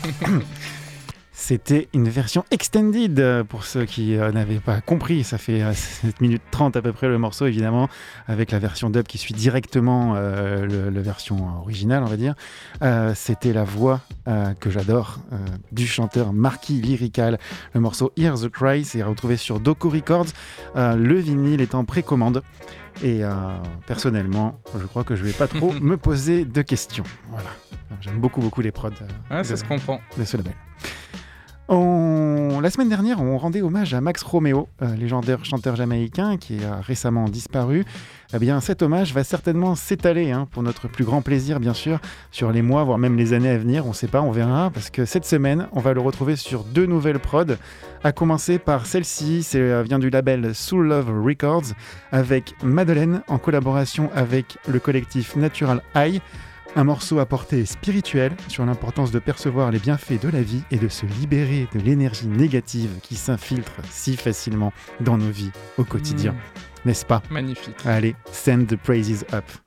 C'était une version extended pour ceux qui n'avaient pas compris. Ça fait 7 minutes 30 à peu près le morceau, évidemment, avec la version dub qui suit directement la version originale, on va dire. C'était la voix que j'adore du chanteur Marquis Lyrical. Le morceau Hear the Cry s'est retrouvé sur Doku Records. Le vinyle est en précommande. Et personnellement, je crois que je ne vais pas trop me poser de questions. Voilà. J'aime beaucoup les prods ça se comprend. de ce label. La semaine dernière, on rendait hommage à Max Romeo, légendaire chanteur jamaïcain qui a récemment disparu. Eh bien, cet hommage va certainement s'étaler, pour notre plus grand plaisir, bien sûr, sur les mois, voire même les années à venir. On ne sait pas, on verra, parce que cette semaine, on va le retrouver sur 2 nouvelles prods, à commencer par celle-ci, vient du label Soul Love Records, avec Madeleine, en collaboration avec le collectif Natural High. Un morceau à portée spirituelle sur l'importance de percevoir les bienfaits de la vie et de se libérer de l'énergie négative qui s'infiltre si facilement dans nos vies au quotidien. N'est-ce pas ? Magnifique. Allez, send the praises up.